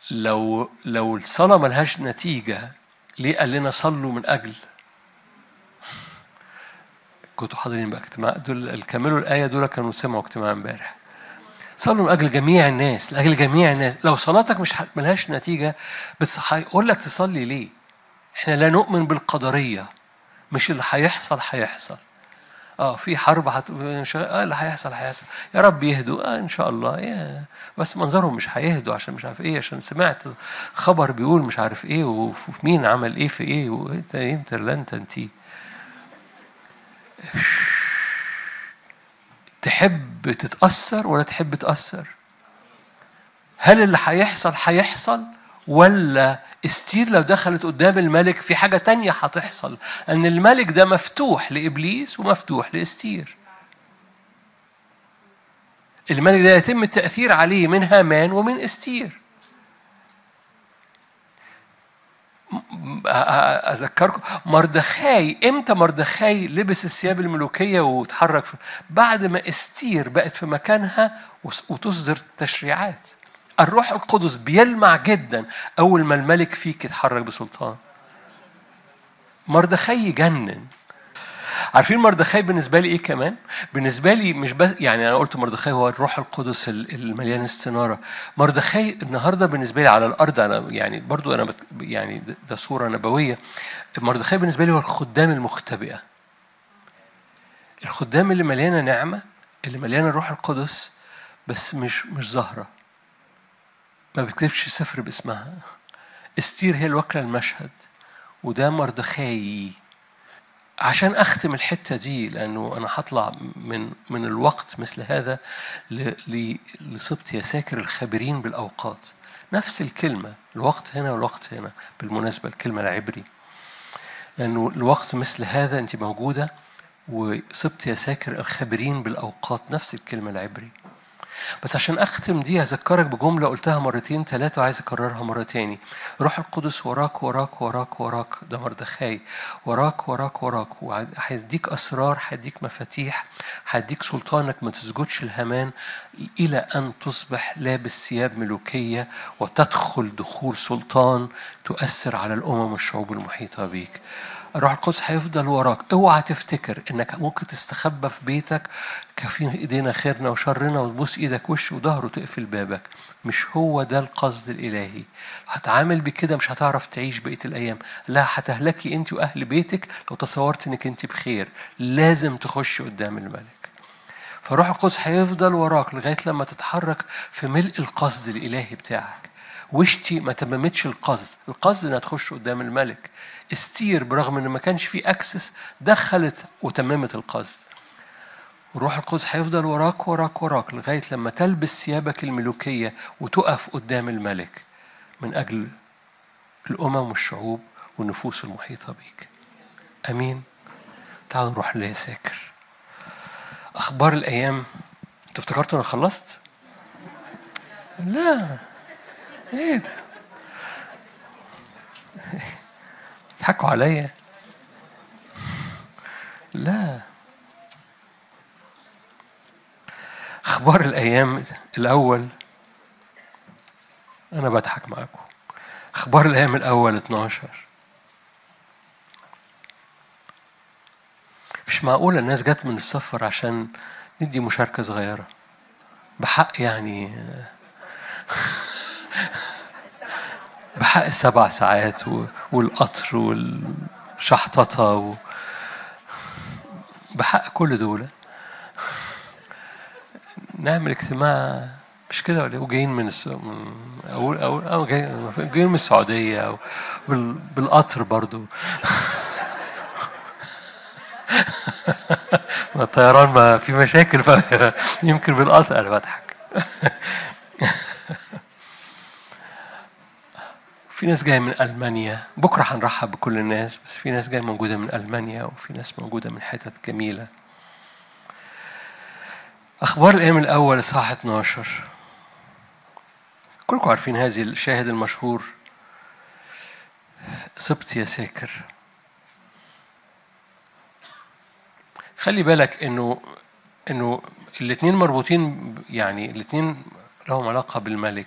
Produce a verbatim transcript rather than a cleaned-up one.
لو لو الصلاة ملهاش نتيجة، ليه قال لنا صلوا من أجل؟ كنتوا حاضرين بقى اجتماع دول اللي كملوا الآية دول كانوا سمعوا اجتماع امبارح. صلوا من أجل جميع الناس، لأجل جميع الناس. لو صلاتك مش ملهاش نتيجة بتصحى يقول لك تصلي ليه؟ احنا لا نؤمن بالقدرية، مش اللي هيحصل هيحصل. اه في حرب هت... مش اه اللي هيحصل هيحصل، يا رب يهدوا اه ان شاء الله. يا بس منظرهم مش هيهدوا عشان مش عارف ايه، عشان سمعت خبر بيقول مش عارف ايه ومين عمل ايه في ايه، وانت انت لا انت انتي تحب تتأثر ولا تحب تأثر؟ هل اللي هيحصل هيحصل، ولا استير لو دخلت قدام الملك في حاجة تانية هتحصل؟ أن الملك ده مفتوح لإبليس ومفتوح لإستير. الملك ده يتم التأثير عليه من هامان ومن استير. أذكركم مردخاي، إمتى مردخاي لبس الثياب الملوكية وتحرك؟ بعد ما استير بقت في مكانها وتصدر تشريعات. الروح القدس بيلمع جدا أول ما الملك فيك يتحرك بسلطان. مردخاي يجنن. عارفين مردخاي بالنسبة لي إيه كمان؟ بالنسبة لي مش بس يعني أنا قلت مردخاي هو الروح القدس المليان استنارة. مردخاي النهاردة بالنسبة لي على الأرض، أنا يعني برضو أنا يعني ده صورة نبوية. مردخاي بالنسبة لي هو الخدام المختبئة، الخدام اللي مليانة نعمة، اللي مليانة الروح القدس بس مش مش ظاهرة، ما بتكتبش سفر باسمها. استير هي الوكلة المشهد، وده مردخاي. عشان أختم الحتة دي، لأنه أنا هطلع من من الوقت مثل هذا لصبت يساكر الخابرين بالأوقات. نفس الكلمة، الوقت هنا والوقت هنا بالمناسبة الكلمة العبري، لأنه الوقت مثل هذا أنت موجودة، وصبت يساكر الخابرين بالأوقات نفس الكلمة العبري. بس عشان أختم دي هذكرك بجملة قلتها مرتين ثلاثة وعايز أكررها مرة تاني. روح القدس وراك وراك وراك وراك، ده مردخاي، وراك وراك وراك، وهيديك أسرار، هيديك مفاتيح، هيديك سلطانك ما تسجدش الهمان إلى أن تصبح لابس ثياب ملوكية وتدخل دخول سلطان تؤثر على الأمم والشعوب المحيطة بيك. الروح القدس هيفضل وراك. اوعى تفتكر انك ممكن تستخبى في بيتك كافين ايدينا خيرنا وشرنا وتبوس ايدك وش وظهر وتقفل بابك. مش هو ده القصد الالهي. هتعامل بكده مش هتعرف تعيش بقية الايام، لا هتهلكي انت واهل بيتك لو تصورت انك انت بخير. لازم تخش قدام الملك. فروح القدس هيفضل وراك لغاية لما تتحرك في ملء القصد الالهي بتاعك. وشتي ما تممتش القصد، القصد انها تخش قدام الملك. استير برغم ان ما كانش فيه اكسس دخلت وتممت القصد. وروح القدس هيفضل وراك وراك وراك لغايه لما تلبس ثيابك الملوكيه وتقف قدام الملك من اجل الامم والشعوب والنفوس المحيطه بيك. امين. تعالوا نروح ليساكر. اخبار الايام. انتوا افتكرتوا انا خلصت؟ لا، ايه ده؟ تضحكوا عليا؟ لا. أخبار الأيام الأول، أنا بضحك معاكم. أخبار الأيام الأول اتناشر. مش معقولة الناس جت من السفر عشان ندي مشاركة صغيرة بحق يعني بحق السبع ساعات والقطر والشحططة بحق كل دول نعمل اجتماع مش كده ولا؟ وجايين من الس... أو أو أو جايين جايين من السعودية أو بال... بالقطر برضو. ما الطيران ما في مشاكل فيمكن بالقطر. أنا بضحك. في ناس جاية من ألمانيا، بكرة هنرحب بكل الناس، بس في ناس جاية موجودة من ألمانيا وفي ناس موجودة من حتت جميلة. أخبار الأيام الأول إصحاح اتناشر. كلكم عارفين هذه الشاهد المشهور، سبط يساكر. خلي بالك إنه إنه الاثنين مربوطين، يعني الاثنين لهم علاقة بالملك.